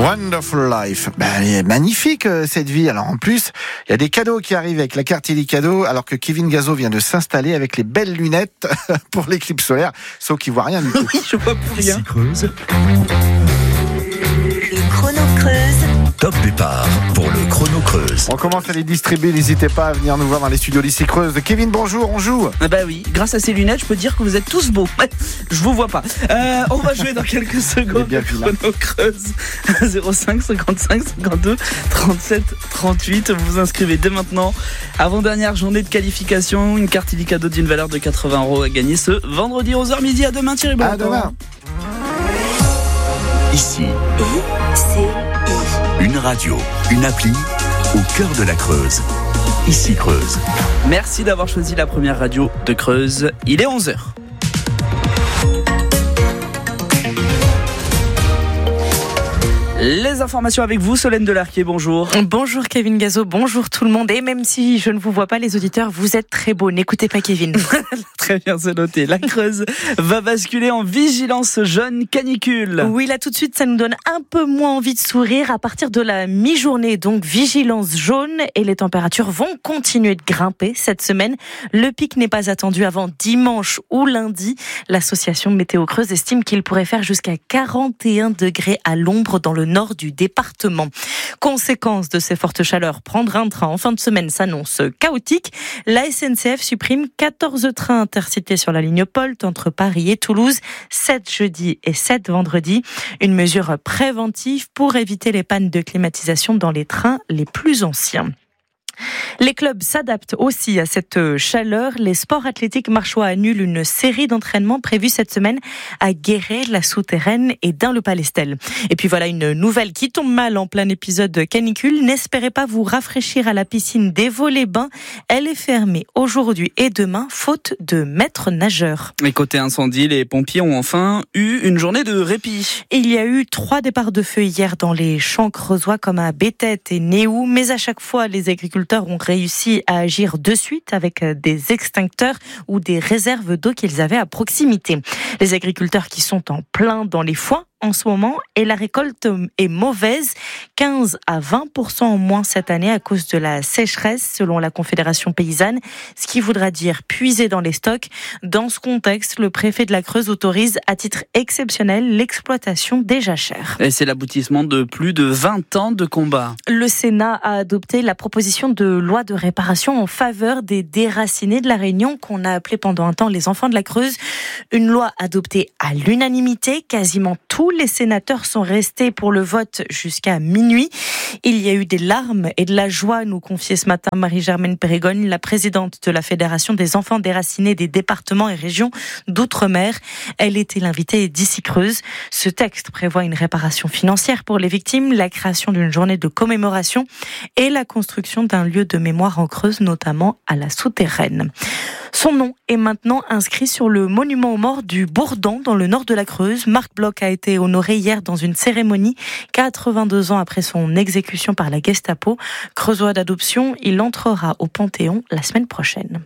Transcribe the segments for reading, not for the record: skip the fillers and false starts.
Wonderful Life. Elle est magnifique cette vie. Alors en plus, il y a des cadeaux qui arrivent avec la carte Illicadeau, alors que Kevin Gazo vient de s'installer avec les belles lunettes pour l'éclipse solaire, sauf qu'il voit rien du tout. Oui, je vois plus rien. Ici Creuse. Le chrono Creuse. Top départ pour le chrono Creuse. On commence à les distribuer, n'hésitez pas à venir nous voir dans les studios d'Ici Creuse. Kevin, bonjour, on joue. Bah oui, grâce à ces lunettes, je peux dire que vous êtes tous beaux. Je vous vois pas. On va jouer dans quelques secondes. bien Le chrono Creuse 05 55 52 37 38. Vous vous inscrivez dès maintenant. Avant-dernière journée de qualification, une carte Illicadeau d'une valeur de 80 € à gagner ce vendredi 11h midi. À demain Thierry Bonneton. À demain. Ici, ICI. une radio, une appli au cœur de la Creuse. Ici Creuse. Merci d'avoir choisi la première radio de Creuse. Il est 11h. Les informations avec vous, Solène Delarquier, bonjour. Bonjour Kevin Gazo, bonjour tout le monde. Et même si je ne vous vois pas les auditeurs, vous êtes très beaux. N'écoutez pas Kevin. Très bien, c'est noté. La Creuse va basculer en vigilance jaune canicule. Oui, là tout de suite, ça nous donne un peu moins envie de sourire. À partir de la mi-journée, donc vigilance jaune, et les températures vont continuer de grimper cette semaine. Le pic n'est pas attendu avant dimanche ou lundi. L'association Météo Creuse estime qu'il pourrait faire jusqu'à 41 degrés à l'ombre dans le nord du département. Conséquence de ces fortes chaleurs, prendre un train en fin de semaine s'annonce chaotique. La SNCF supprime 14 trains intercités sur la ligne Polt entre Paris et Toulouse, 7 jeudi et 7 vendredi. Une mesure préventive pour éviter les pannes de climatisation dans les trains les plus anciens. Les clubs s'adaptent aussi à cette chaleur. Les sports athlétiques marchois annulent une série d'entraînements prévus cette semaine à Guéret, la Souterraine et Dun-le-Palestel. Et puis voilà une nouvelle qui tombe mal en plein épisode canicule. N'espérez pas vous rafraîchir à la piscine d'Évaux-les-Bains. Elle est fermée aujourd'hui et demain, faute de maîtres nageurs. Et côté incendie, les pompiers ont enfin eu une journée de répit. Il y a eu 3 départs de feu hier dans les champs creusois comme à Béthette et Néou, mais à chaque fois, les agriculteurs ont réussi à agir de suite avec des extincteurs ou des réserves d'eau qu'ils avaient à proximité. Les agriculteurs qui sont en plein dans les foins en ce moment et la récolte est mauvaise, 15 à 20% en moins cette année à cause de la sécheresse selon la Confédération paysanne, ce qui voudra dire puiser dans les stocks. Dans ce contexte, le préfet de la Creuse autorise à titre exceptionnel l'exploitation des jachères. Et c'est l'aboutissement de plus de 20 ans de combat. Le Sénat a adopté la proposition de loi de réparation en faveur des déracinés de la Réunion qu'on a appelé pendant un temps les enfants de la Creuse. Une loi adoptée à l'unanimité, quasiment tous les sénateurs sont restés pour le vote jusqu'à minuit. Il y a eu des larmes et de la joie, nous confiait ce matin Marie-Germaine Périgogne, la présidente de la Fédération des enfants déracinés des départements et régions d'outre-mer. Elle était l'invitée d'Ici Creuse. Ce texte prévoit une réparation financière pour les victimes, la création d'une journée de commémoration et la construction d'un lieu de mémoire en Creuse, notamment à la Souterraine. Son nom est maintenant inscrit sur le monument aux morts du Bourdan dans le nord de la Creuse. Marc Bloch a été honoré hier dans une cérémonie 82 ans après son exécution par la Gestapo. Creusois d'adoption, il entrera au Panthéon la semaine prochaine.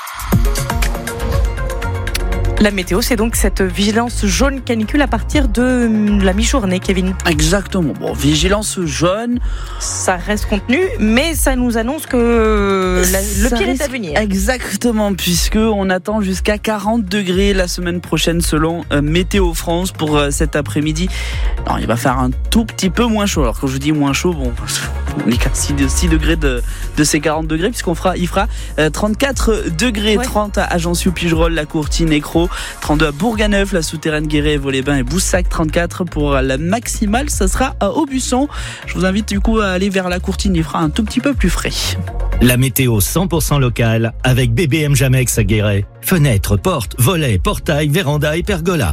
La météo, c'est donc cette vigilance jaune canicule à partir de la mi-journée, Kevin. Exactement. Bon, vigilance jaune. Ça reste contenu, mais ça nous annonce que le pire est à venir. Exactement, puisque on attend jusqu'à 40 degrés la semaine prochaine selon Météo France pour cet après-midi. Alors, il va faire un tout petit peu moins chaud. Alors, quand je dis moins chaud, bon, on est qu'à 6 degrés de ces 40 degrés, il fera 34 degrés, ouais. 30 à Agency-Pigerolles, la Courtine, Écreux, 32 à Bourganeuf, la Souterraine, Guéret, Évaux-les-Bains et Boussac, 34 pour la maximale, ça sera à Aubusson. Je vous invite du coup à aller vers la Courtine, il fera un tout petit peu plus frais. La météo 100% locale avec BBM Jamex à Guéret. Fenêtres, portes, volets, portails, vérandas et pergolas.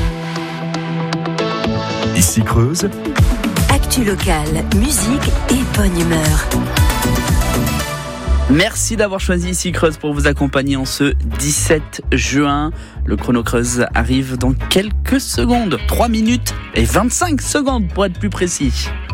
Ici Creuse. Actu locale, musique et bonne humeur. Merci d'avoir choisi Ici Creuse pour vous accompagner en ce 17 juin. Le chrono Creuse arrive dans quelques secondes. 3 minutes et 25 secondes pour être plus précis.